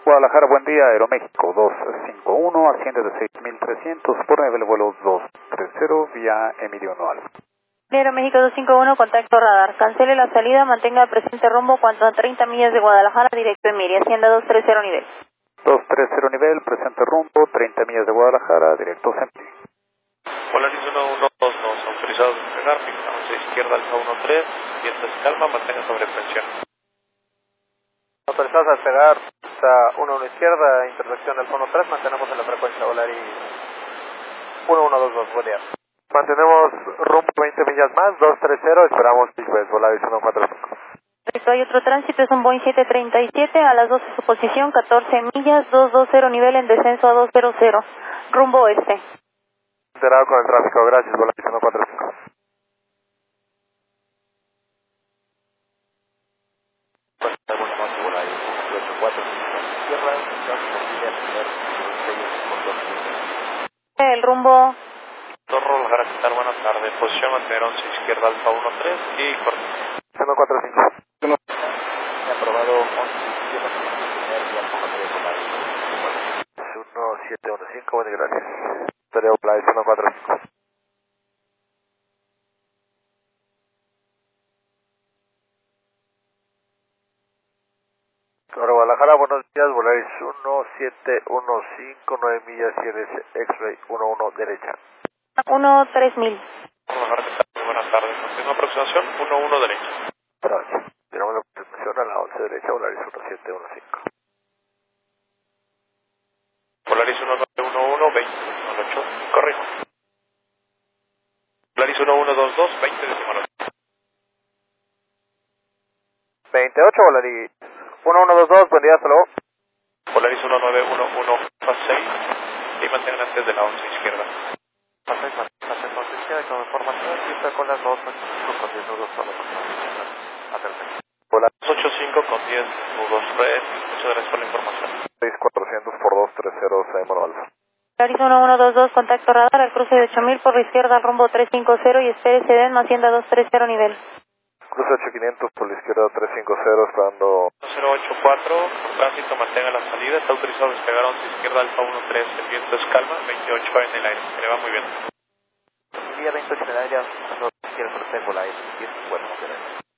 Guadalajara, buen día, Aeroméxico 251, asciende de 6300 por nivel vuelo 230 vía Emilio Noal. Aeroméxico 251, contacto radar. Cancele la salida, mantenga el presente rumbo cuanto a 30 millas de Guadalajara, directo a Emiria, Hacienda 230 nivel. 230 nivel, presente rumbo, 30 millas de Guadalajara, directo a Emiria. Polaris 1122, autorizado a despegar, fijamos a izquierda Alfa 13, viento es calma, mantenga sobre presión. Autorizados a despegar, está 11 izquierda, intersección Alfa 13, mantenemos en la frecuencia Polaris 1122, buen día. Mantenemos rumbo 20 millas más, 230, esperamos Big Volaris 145. Perfecto, hay otro tránsito, es un Boeing 737, a las 12 su posición, 14 millas, 220 nivel en descenso a 200, rumbo oeste. Enterado con el tráfico, gracias, Volaris 145. El rumbo... Torro, Guadalajara, buenas tardes, posición mantener 11 izquierda Alfa 13 y corte. 145. Aprobado 11 izquierda, mantener vía Alfa 13 Polaris. 1715, bueno, gracias. Stereo Polaris 145. Ahora Guadalajara, buenos días, Volaris 1715, 9 millas, cierres X-Ray 11 derecha. 13000. Guadalajara, buenas tardes, mantengo aproximación 11 derecha. Gracias. Tenemos la aproximación a la 11 derecha, Volaris 1715. Polaris 1911, 20, 18, corrijo. Polaris 1122, 20, decimal 8. 28, Volaris 1122, buen día, hasta luego. Polaris 1911, fase 6, y mantengan antes de la 11 izquierda. Fase 6, mantenemos izquierda con información, y está con las 285 con 10 nudos por la próxima. Atención. Polaris 85 con 10 nudos red, muchas gracias por la información. 6400 por 230, Simon Alfa. Polaris 1122, contacto radar al cruce de 8000 por la izquierda al rumbo 350 y espere en Hacienda 230 nivel. Cruce 8500 por la izquierda 350, esperando 084, tránsito, mantenga la salida, está autorizado a despegar 11 izquierda Alfa 13, el viento es calma, 28 en el aire, se le va muy bien. Vía 28 en el aire, no quiero sortear Polaris, y es bueno,